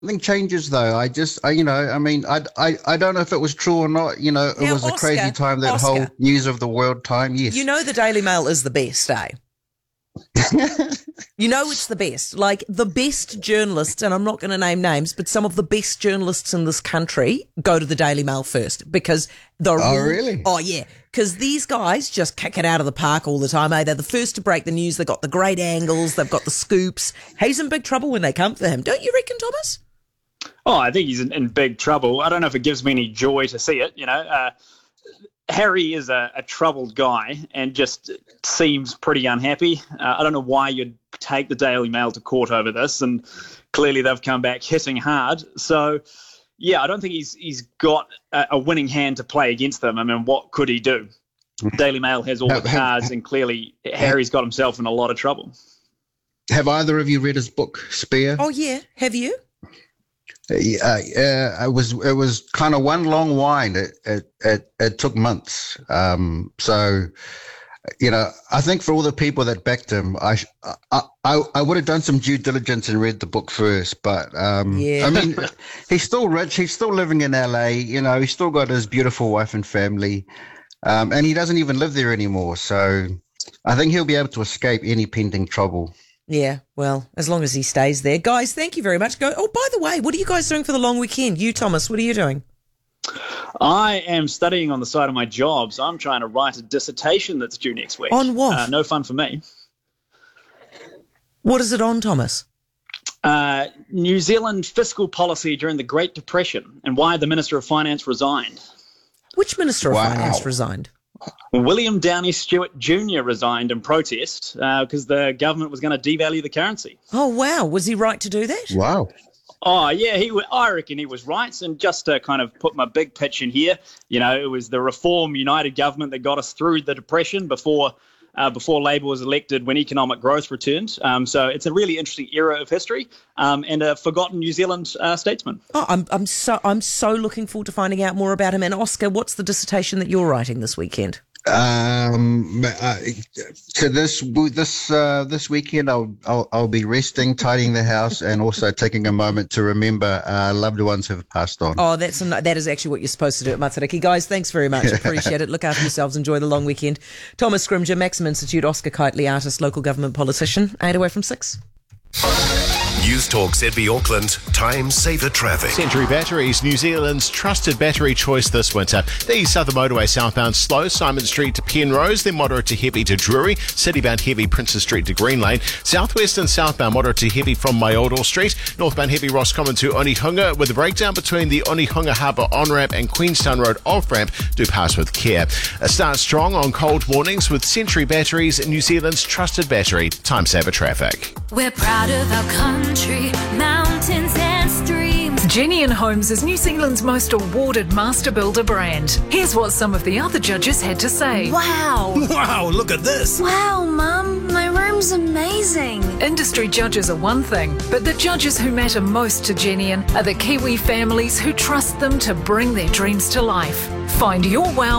Nothing changes though. I mean, I don't know if it was true or not. It Now, was a crazy time, that whole Oscar, news of the world time. Yes. the Daily Mail is the best, eh? It's the best. Like, the best journalists, and I'm not going to name names, but some of the best journalists in this country go to the Daily Mail first because Really? Oh, yeah. Because these guys just kick it out of the park all the time, eh? They're the first to break the news. They've got the great angles. They've got the scoops. He's in big trouble when they come for him. Don't you reckon, Thomas? Oh, I think he's in big trouble. I don't know if it gives me any joy to see it. Harry is a troubled guy and just seems pretty unhappy. I don't know why you'd take the Daily Mail to court over this, and clearly they've come back hitting hard. So, yeah, I don't think he's got a winning hand to play against them. I mean, what could he do? Daily Mail has all the cards, and clearly Harry's got himself in a lot of trouble. Have either of you read his book, Spear? Oh, yeah. Have you? It was kind of one long wind. It took months. So, I think for all the people that backed him, I would have done some due diligence and read the book first. But I mean, he's still rich. He's still living in LA. He's still got his beautiful wife and family, and he doesn't even live there anymore. So, I think he'll be able to escape any pending trouble. Yeah, well, as long as he stays there. Guys, thank you very much. Oh, by the way, what are you guys doing for the long weekend? You, Thomas, what are you doing? I am studying on the side of my job, so I'm trying to write a dissertation that's due next week. On what? No fun for me. What is it on, Thomas? New Zealand fiscal policy during the Great Depression and why the Minister of Finance resigned. Which Minister of Finance resigned? William Downey Stewart Jr. resigned in protest because the government was going to devalue the currency. Oh, wow. Was he right to do that? Wow. Oh, yeah, I reckon he was right. And just to kind of put my big pitch in here, it was the Reform United government that got us through the Depression before Labour was elected when economic growth returned. So it's a really interesting era of history and a forgotten New Zealand statesman. Oh, I'm so looking forward to finding out more about him. And Oscar, what's the dissertation that you're writing this weekend? So this weekend I'll be resting, tidying the house, and also taking a moment to remember loved ones who have passed on. Oh, that is actually what you're supposed to do at Matariki. Guys, thanks very much. Appreciate it. Look after yourselves. Enjoy the long weekend. Thomas Scrimgeour, Maxim Institute, Oscar Kitely, artist, local government politician. 8 away from 6. News Talk ZB Auckland, time saver traffic. Century Batteries, New Zealand's trusted battery choice this winter. The Southern Motorway southbound slow, Simon Street to Penrose, then moderate to heavy to Drury, citybound heavy Princess Street to Green Lane, southwest and southbound moderate to heavy from Myodal Street, northbound heavy Roscommon to Onehunga, with a breakdown between the Onehunga Harbour on-ramp and Queenstown Road off-ramp. Do pass with care. Start strong on cold mornings with Century Batteries, New Zealand's trusted battery. Time saver traffic. We're proud of our country, mountains and streams. Jenny and Homes is New Zealand's most awarded master builder brand. Here's what some of the other judges had to say. Wow. Wow, look at this. Wow, Mum, my room's amazing. Industry judges are one thing, but the judges who matter most to Jenny are the Kiwi families who trust them to bring their dreams to life. Find your wow